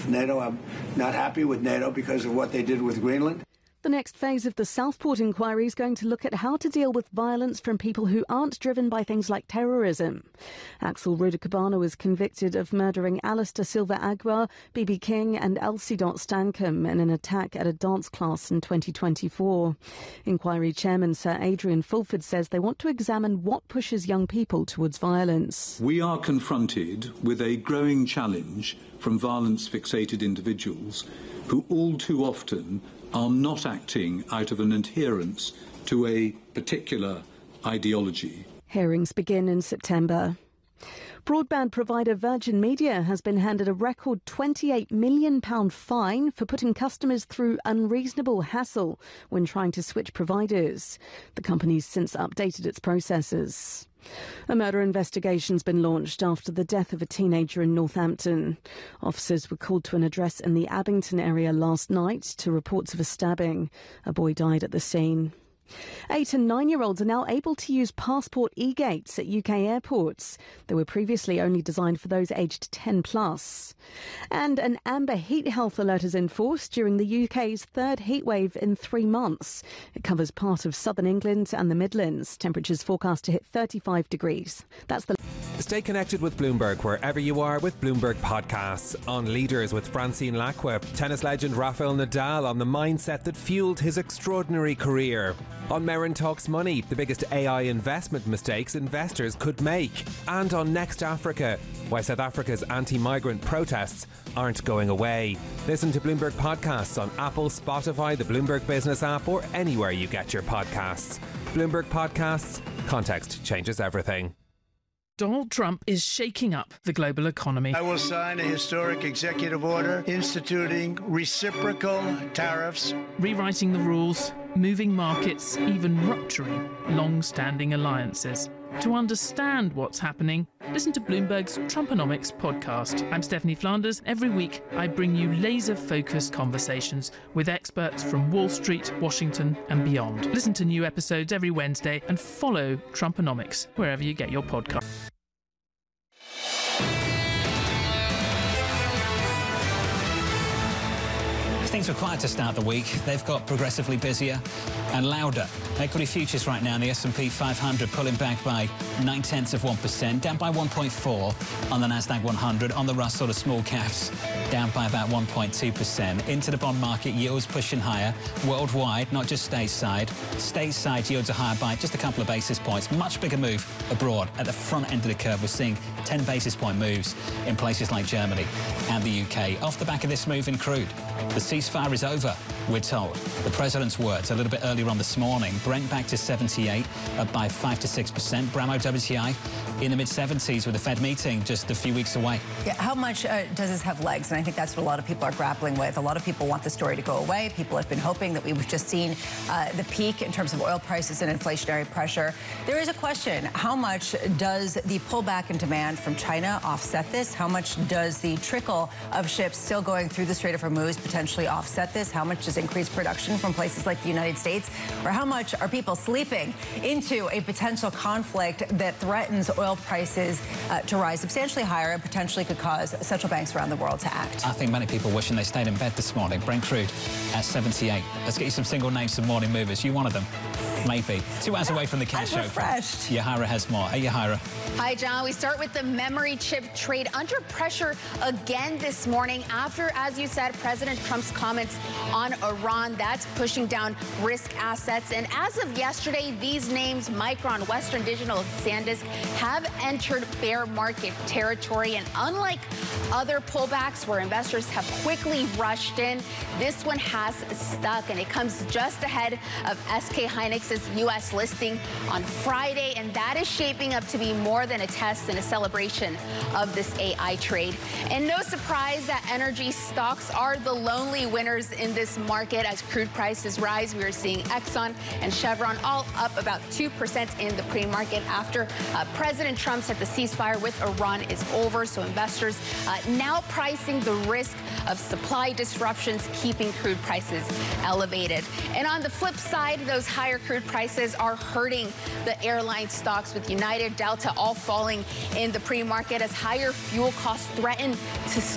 with NATO. I'm not happy with NATO because of what they did with Greenland. The next phase of the Southport inquiry is going to look at how to deal with violence from people who aren't driven by things like terrorism. Axel Rudakabana was convicted of murdering Alistair Silva Agua, BB King and Elsie Stankham in an attack at a dance class in 2024. Inquiry Chairman Sir Adrian Fulford says they want to examine what pushes young people towards violence. We are confronted with a growing challenge from violence-fixated individuals who all too often are not acting out of an adherence to a particular ideology. Hearings begin in September. Broadband provider Virgin Media has been handed a record £28 million fine for putting customers through unreasonable hassle when trying to switch providers. The company's since updated its processes. A murder investigation's been launched after the death of a teenager in Northampton. Officers were called to an address in the Abington area last night to reports of a stabbing. A boy died at the scene. 8- and 9-year-olds are now able to use passport e-gates at UK airports. They were previously only designed for those aged 10 plus. And an amber heat health alert is enforced during the UK's third heatwave in 3 months. It covers part of southern England and the Midlands. Temperatures forecast to hit 35 degrees. That's the... Stay connected with Bloomberg wherever you are with Bloomberg Podcasts. On Leaders with Francine Lacqua, tennis legend Rafael Nadal on the mindset that fueled his extraordinary career. On Merrin Talks Money, the biggest AI investment mistakes investors could make. And on Next Africa, why South Africa's anti-migrant protests aren't going away. Listen to Bloomberg Podcasts on Apple, Spotify, the Bloomberg Business app, or anywhere you get your podcasts. Bloomberg Podcasts, context changes everything. Donald Trump is shaking up the global economy. I will sign a historic executive order instituting reciprocal tariffs, rewriting the rules, moving markets, even rupturing long-standing alliances. To understand what's happening, listen to Bloomberg's Trumponomics podcast. I'm Stephanie Flanders. Every week, I bring you laser-focused conversations with experts from Wall Street, Washington, and beyond. Listen to new episodes every Wednesday and follow Trumponomics wherever you get your podcast. Things were quiet to start the week. They've got progressively busier and louder. Equity futures right now in the S&P 500 pulling back by 0.9%, down by 1.4 on the Nasdaq 100. On the Russell, the small caps down by about 1.2%. Into the bond market, yields pushing higher worldwide, not just stateside. Stateside yields are higher by just a couple of basis points. Much bigger move abroad. At the front end of the curve, we're seeing 10 basis point moves in places like Germany and the UK. Off the back of this move in crude, the ceasefire is over, we're told. The president's words a little bit earlier on this morning. Brent back to 78, up by 5 to 6%. Bramo WTI in the mid-70s with the Fed meeting just a few weeks away. Yeah, how much does this have legs? And I think that's what a lot of people are grappling with. A lot of people want the story to go away. People have been hoping that we've just seen the peak in terms of oil prices and inflationary pressure. There is a question. How much does the pullback in demand from China offset this? How much does the trickle of ships still going through the Strait of Hormuz potentially offset this? How much does increased production from places like the United States? Or how much are people sleeping into a potential conflict that threatens oil prices to rise substantially higher and potentially could cause central banks around the world to act? I think many people wishing they stayed in bed this morning. Brent crude at 78. Let's get you some single names, some morning movers. You one of them. Maybe. 2 hours away from the cash show. Refreshed. Yahira has more. Hey, Yahira. Hi, John. We start with the memory chip trade under pressure again this morning after, as you said, President Trump's comments on Iran. That's pushing down risk assets. And as of yesterday, these names, Micron, Western Digital, SanDisk, have entered bear market territory. And unlike other pullbacks where investors have quickly rushed in, this one has stuck. And it comes just ahead of SK Hynix's U.S. listing on Friday. And that is shaping up to be more than a test and a celebration of this AI trade. And no surprise that energy stocks are the lonely winners in this market as crude prices rise. We are seeing Exxon and Chevron all up about 2% in the pre-market after President Trump said the ceasefire with Iran is over. So investors now pricing the risk of supply disruptions, keeping crude prices elevated. And on the flip side, those higher crude prices are hurting the airline stocks, with United, Delta all falling in the pre-market as higher fuel costs threaten to